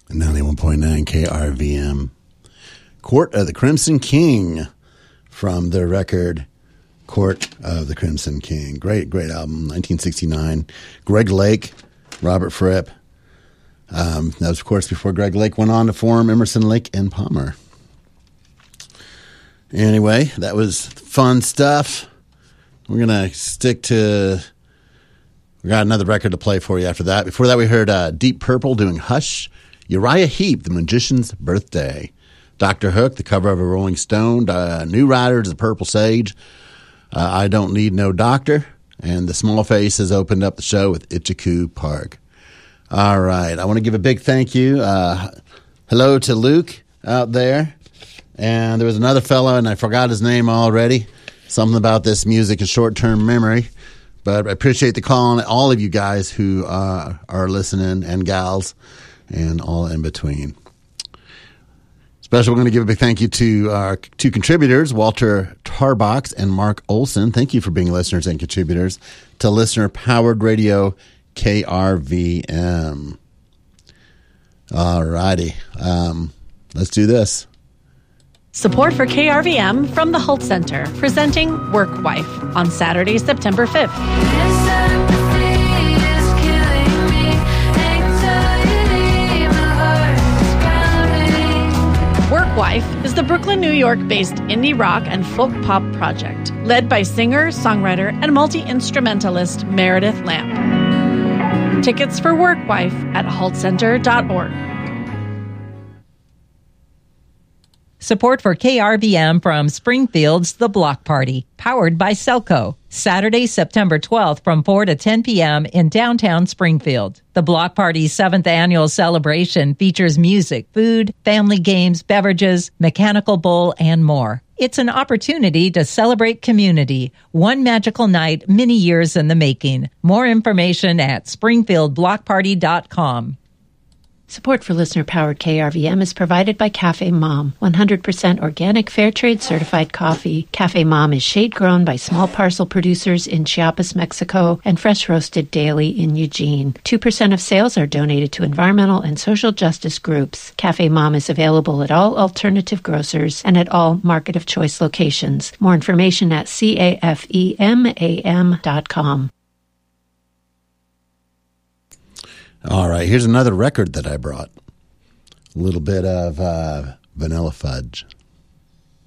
91.9 KRVM. Court of the Crimson King from their record Court of the Crimson King. Great album, 1969. Greg Lake, Robert Fripp. That was, of course, before Greg Lake went on to form Emerson, Lake and Palmer. Anyway, that was fun stuff. We're going to stick to... We got another record to play for you after that. Before that, we heard Deep Purple doing Hush. Uriah Heep, The Magician's Birthday. Dr. Hook, the cover of a Rolling Stone. New Riders, The Purple Sage. I Don't Need No Doctor. And The Small Faces opened up the show with Itchycoo Park. All right. I want to give a big thank you. Hello to Luke out there. And there was another fellow, and I forgot his name already. Something about this music is short-term memory. But I appreciate the call on all of you guys who are listening, and gals, and all in between. Especially, we're going to give a big thank you to our two contributors, Walter Tarbox and Mark Olson. Thank you for being listeners and contributors to listener-powered radio KRVM. All righty. Let's do this. Support for KRVM from the Holt Center, presenting Work Wife on Saturday, September 5th. Work Wife is the Brooklyn, New York-based indie rock and folk pop project led by singer, songwriter, and multi-instrumentalist Meredith Lamp. Tickets for Work Wife at haltcenter.org. Support for KRVM from Springfield's The Block Party, powered by Selco. Saturday, September 12th from 4 to 10 p.m. in downtown Springfield. The Block Party's 7th annual celebration features music, food, family games, beverages, mechanical bull, and more. It's an opportunity to celebrate community. One magical night, many years in the making. More information at springfieldblockparty.com. Support for listener-powered KRVM is provided by Cafe Mom, 100% organic, fair trade certified coffee. Cafe Mom is shade-grown by small parcel producers in Chiapas, Mexico, and fresh roasted daily in Eugene. 2% of sales are donated to environmental and social justice groups. Cafe Mom is available at all alternative grocers and at all market of choice locations. More information at cafemam.com. All right, here's another record that I brought. A little bit of Vanilla Fudge.